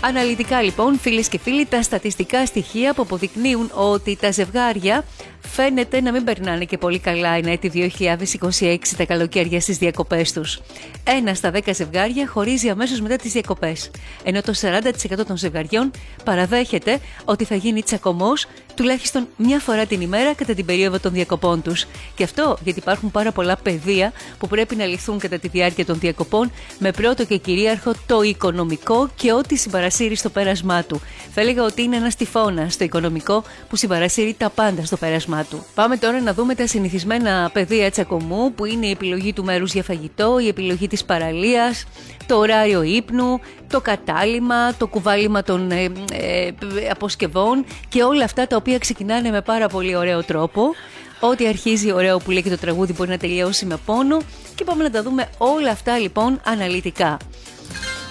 Αναλυτικά λοιπόν, φίλες και φίλοι, τα στατιστικά στοιχεία που αποδεικνύουν ότι τα ζευγάρια φαίνεται να μην περνάνε και πολύ καλά εν έτη 2026 τα καλοκαίρια στις διακοπές τους. 1 στα 10 ζευγάρια χωρίζει αμέσως μετά τις διακοπές, ενώ το 40% των ζευγαριών παραδέχεται ότι θα γίνει τσακωμός τουλάχιστον μια φορά την ημέρα κατά την περίοδο των διακοπών τους. Και αυτό γιατί υπάρχουν πάρα πολλά πεδία που πρέπει να λυθούν κατά τη διάρκεια των διακοπών, με πρώτο και κυρίαρχο το οικονομικό και ό,τι συμπαρασύρει στο πέρασμά του. Θα έλεγα ότι είναι ένας τυφώνας στο οικονομικό που συμπαρασύρει τα πάντα στο πέρασμά του. Πάμε τώρα να δούμε τα συνηθισμένα πεδία τσακωμού, που είναι η επιλογή του μέρους για φαγητό, η επιλογή της παραλίας, το ωράριο ύπνου, το κατάλημα, το κουβάλιμα των αποσκευών και όλα αυτά τα οποία ξεκινάνε με πάρα πολύ ωραίο τρόπο. Ό,τι αρχίζει ωραίο, που λέει και το τραγούδι, μπορεί να τελειώσει με πόνο, και πάμε να τα δούμε όλα αυτά λοιπόν αναλυτικά.